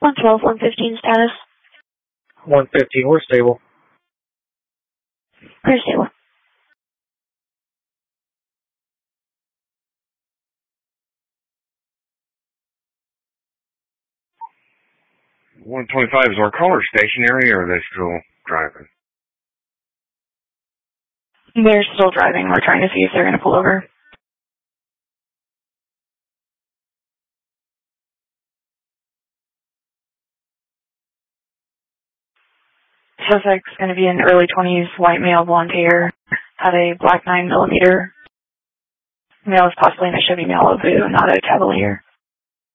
112, 115 status. 115, we're stable. We're stable. $125, is our caller stationary or are they still driving? They're still driving. We're trying to see if they're going to pull over. Suspect's going to be an early 20s, white male, blonde hair, had a black 9mm. Male is possibly in a Chevy Malibu, not a Cavalier.